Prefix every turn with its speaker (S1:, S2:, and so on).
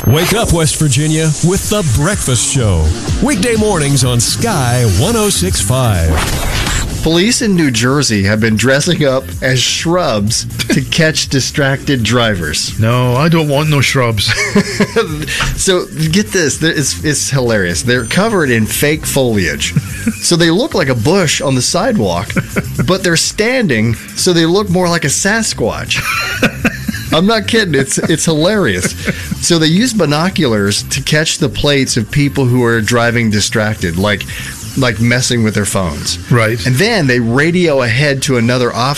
S1: Wake up, West Virginia, with The Breakfast Show. Weekday mornings on Sky 106.5.
S2: Police in New Jersey have been dressing up as shrubs to catch distracted drivers.
S3: No, I don't want no shrubs.
S2: So get this, it's hilarious. They're covered in fake foliage. So they look like a bush on the sidewalk, but they're standing, so they look more like a Sasquatch. I'm not kidding. It's hilarious. So they use binoculars to catch the plates of people who are driving distracted, like messing with their phones.
S3: Right.
S2: And then they radio ahead to another